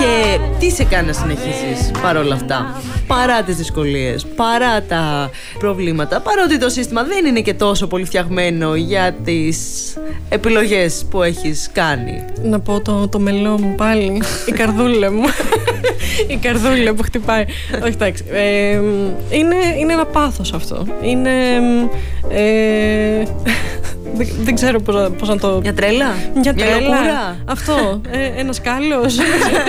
Και τι σε κάνει να συνεχίσεις παρόλα αυτά, παρά τις δυσκολίες, παρά τα προβλήματα, παρότι το σύστημα δεν είναι και τόσο πολύ φτιαγμένο για τις επιλογές που έχεις κάνει? Να πω το μελό μου πάλι, η καρδούλα μου. Η καρδούλα που χτυπάει. Όχι, εντάξει. Είναι ένα πάθος αυτό. Είναι... δεν ξέρω πώς να το... Μια τρέλα? Μια λοκούρα? Αυτό. Ένας κάλος.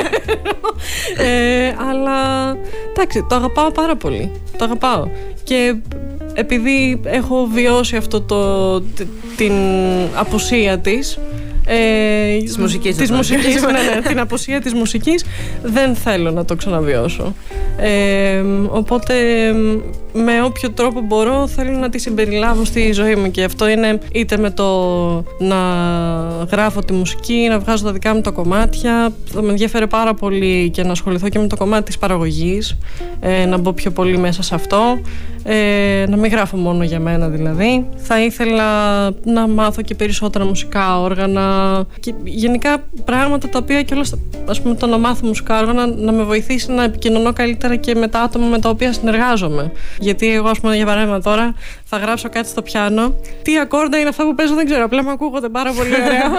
Αλλά εντάξει, το αγαπάω πάρα πολύ. Το αγαπάω. Και επειδή έχω βιώσει αυτό την απουσία της, της μουσικής, την απουσία της μουσικής, δεν θέλω να το ξαναβιώσω. Οπότε με όποιο τρόπο μπορώ θέλω να τη συμπεριλάβω στη ζωή μου, και αυτό είναι είτε με το να γράφω τη μουσική, να βγάζω τα δικά μου τα κομμάτια. Θα με ενδιαφέρει πάρα πολύ και να ασχοληθώ και με το κομμάτι της παραγωγής, να μπω πιο πολύ μέσα σε αυτό, να μην γράφω μόνο για μένα δηλαδή. Θα ήθελα να μάθω και περισσότερα μουσικά όργανα και γενικά πράγματα τα οποία κιόλας, ας πούμε, το να μάθω μουσικά όργανα να με βοηθήσει να επικοινωνώ καλύτερα και με τα άτομα με τα οποία συνεργάζομαι. Γιατί εγώ, ας πούμε, για παράδειγμα τώρα θα γράψω κάτι στο πιάνο, τι ακόρντα είναι αυτά που παίζω δεν ξέρω, απλά μου ακούγονται πάρα πολύ ωραία.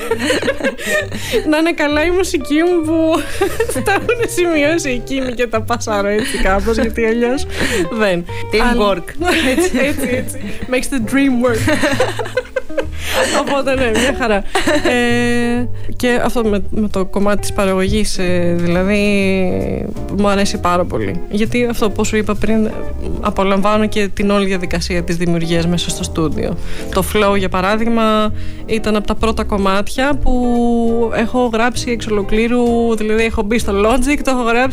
Να είναι καλά η μουσική μου που τα έχουν σημειώσει εκείνοι και τα πασάρω έτσι κάπως, γιατί αλλιώς δεν. Teamwork. Έτσι. Makes the dream work. Οπότε ναι, μια χαρά. Και αυτό με το κομμάτι της παραγωγής, δηλαδή μου αρέσει πάρα πολύ. Γιατί αυτό, όπως σου είπα πριν, απολαμβάνω και την όλη διαδικασία της δημιουργίας μέσα στο στούντιο. Το flow, για παράδειγμα, ήταν από τα πρώτα κομμάτια που έχω γράψει εξ ολοκλήρου. Δηλαδή έχω μπει στο Logic, το έχω γράψει